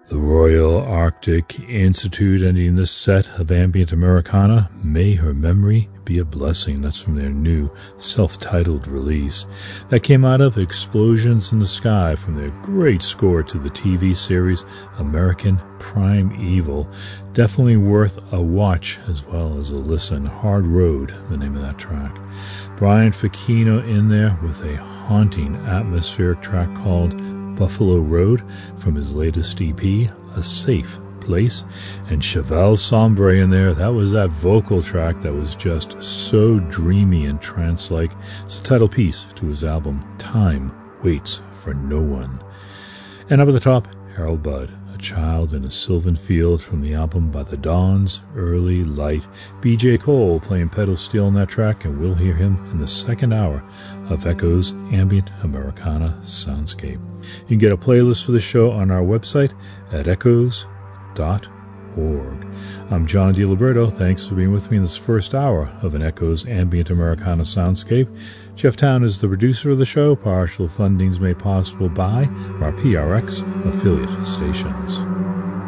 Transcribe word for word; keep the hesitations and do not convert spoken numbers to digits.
The Royal Arctic Institute ending this set of ambient Americana. May her memory be a blessing. That's from their new self-titled release. That came out of Explosions in the Sky from their great score to the T V series American Primeval. Definitely worth a watch as well as a listen. Hard Road, the name of that track. Brian Facchino in there with a haunting atmospheric track called Buffalo Road from his latest E P, A Safe Place. And Cheval Sombre in there. That was that vocal track that was just so dreamy and trance-like. It's the title piece to his album Time Waits for No One. And up at the top, Harold Budd, A Child in a Sylvan Field from the album By the Dawn's Early Light. B J Cole playing pedal steel on that track, and we'll hear him in the second hour of Echo's Ambient Americana Soundscape. You can get a playlist for the show on our website at echoes dot org. I'm John DiLiberto. Thanks for being with me in this first hour of an Echo's Ambient Americana Soundscape. Jeff Town is the producer of the show. Partial funding is made possible by our P R X affiliate stations.